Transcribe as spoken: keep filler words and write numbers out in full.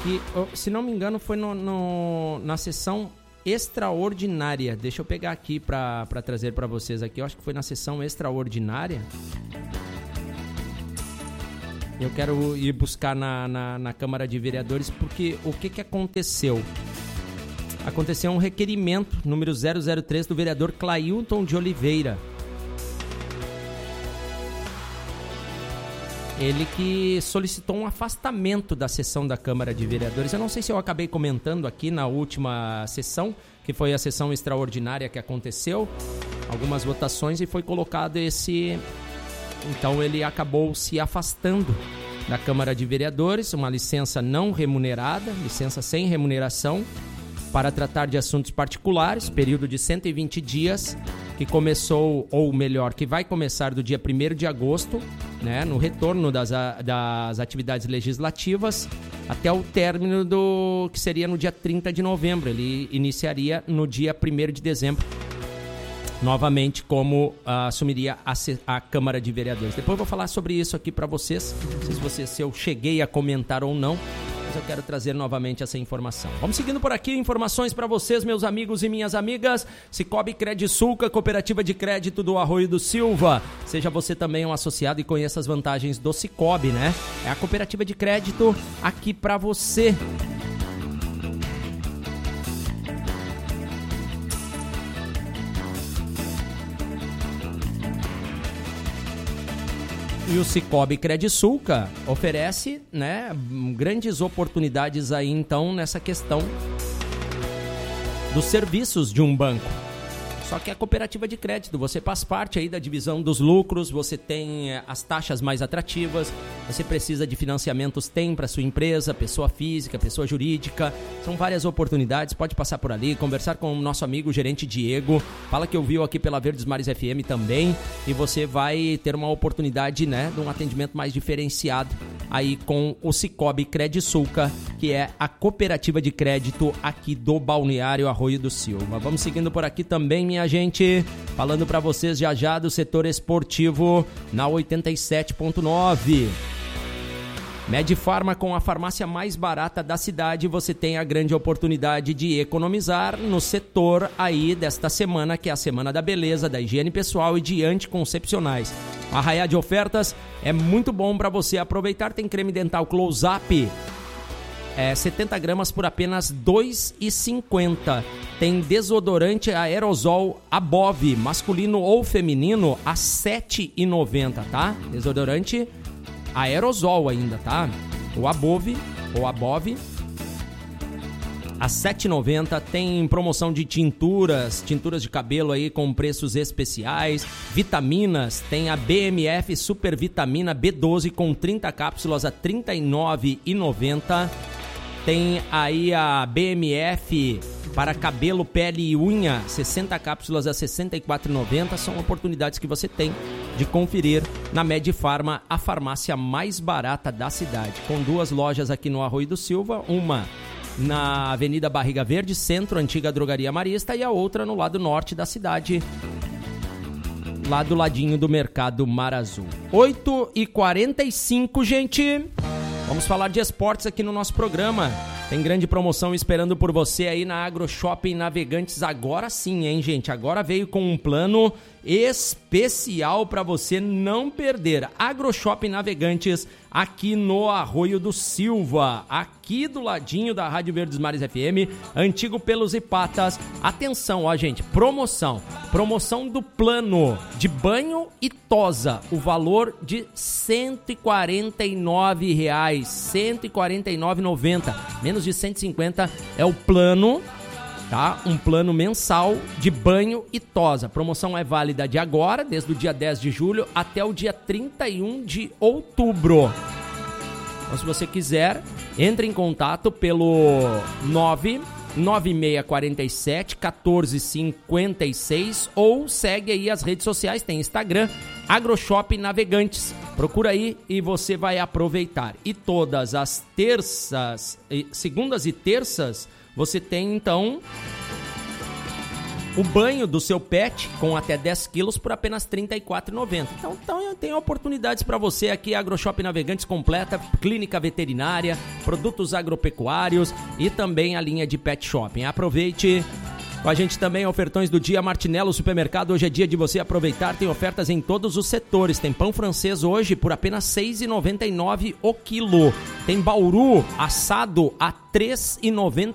aqui, se não me engano, foi no, no, na sessão extraordinária. Deixa eu pegar aqui para trazer para vocês aqui. Eu acho que foi na sessão extraordinária. Eu quero ir buscar na, na, na Câmara de Vereadores, porque o que, que aconteceu? Aconteceu um requerimento, número zero zero três, do vereador Clailton de Oliveira. Ele que solicitou um afastamento da sessão da Câmara de Vereadores. Eu não sei se eu acabei comentando aqui na última sessão, que foi a sessão extraordinária que aconteceu, algumas votações, e foi colocado esse... Então ele acabou se afastando da Câmara de Vereadores, uma licença não remunerada, licença sem remuneração, para tratar de assuntos particulares, período de cento e vinte dias, que começou, ou melhor, que vai começar do dia primeiro de agosto, né, no retorno das, das atividades legislativas, até o término do que seria no dia trinta de novembro. Ele iniciaria no dia primeiro de dezembro, novamente, como uh, assumiria a, a Câmara de Vereadores. Depois eu vou falar sobre isso aqui para vocês, não sei se, você, se eu cheguei a comentar ou não, mas eu quero trazer novamente essa informação. Vamos seguindo por aqui, informações para vocês, meus amigos e minhas amigas. Cicobi Credisulca, cooperativa de crédito do Arroio do Silva. Seja você também um associado e conheça as vantagens do Cicobi, né? É a cooperativa de crédito aqui para você. E o Cicobi Credisulca oferece, né, grandes oportunidades aí, então, nessa questão dos serviços de um banco. Só que a cooperativa de crédito, você faz parte aí da divisão dos lucros, você tem as taxas mais atrativas, você precisa de financiamentos, tem para sua empresa, pessoa física, pessoa jurídica, são várias oportunidades, pode passar por ali, conversar com o nosso amigo gerente Diego, fala que ouviu aqui pela Verdes Mares F M também, e você vai ter uma oportunidade, né, de um atendimento mais diferenciado aí com o Cicobi Credisulca, que é a cooperativa de crédito aqui do Balneário Arroio do Silva. Vamos seguindo por aqui também, minha gente, falando para vocês já já do setor esportivo na oitenta e sete ponto nove. Medifarma, com a farmácia mais barata da cidade, você tem a grande oportunidade de economizar no setor aí desta semana, que é a Semana da Beleza, da Higiene Pessoal e de Anticoncepcionais. A arraiá de ofertas é muito bom para você aproveitar. Tem creme dental Close-Up, é, setenta gramas por apenas dois reais e cinquenta centavos. Tem desodorante aerosol Above, masculino ou feminino, a sete reais e noventa centavos, tá? Desodorante aerosol ainda, tá? O Above, ou Above, a sete reais e noventa centavos. Tem promoção de tinturas, tinturas de cabelo aí com preços especiais. Vitaminas, tem a B M F Super Vitamina B doze com trinta cápsulas a trinta e nove reais e noventa centavos. Tem aí a B M F para cabelo, pele e unha, sessenta cápsulas a sessenta e quatro reais e noventa centavos. São oportunidades que você tem de conferir na Medifarma, a farmácia mais barata da cidade. Com duas lojas aqui no Arroio do Silva, uma na Avenida Barriga Verde, Centro, antiga Drogaria Marista, e a outra no lado norte da cidade, lá do ladinho do Mercado Mar Azul. oito e quarenta e cinco, gente. Vamos falar de esportes aqui no nosso programa. Tem grande promoção esperando por você aí na Agro Shopping Navegantes. Agora sim, hein, gente? Agora veio com um plano especial para você não perder. Agro Shopping Navegantes, aqui no Arroio do Silva, aqui do ladinho da Rádio Verdes Mares F M, antigo Pelos e Patas. Atenção, ó, gente, promoção. Promoção do plano de banho e tosa. O valor de cento e quarenta e nove reais, cento e quarenta e nove reais e noventa centavos. Menos de cento e cinquenta é o plano, tá? Um plano mensal de banho e tosa. A promoção é válida de agora, desde o dia dez de julho até o dia trinta e um de outubro. Então, se você quiser, entre em contato pelo nove nove seis quatro sete, um quatro cinco seis ou segue aí as redes sociais, tem Instagram, AgroShop Navegantes. Procura aí e você vai aproveitar. E todas as terças, segundas e terças, você tem então o banho do seu pet com até dez quilos por apenas trinta e quatro reais e noventa centavos. Então, então tem oportunidades para você aqui. AgroShop Navegantes completa, clínica veterinária, produtos agropecuários e também a linha de pet shopping. Aproveite. Com a gente também, ofertões do dia Martinello Supermercado. Hoje é dia de você aproveitar, tem ofertas em todos os setores. Tem pão francês hoje por apenas seis reais e noventa e nove centavos o quilo. Tem bauru assado a três reais e noventa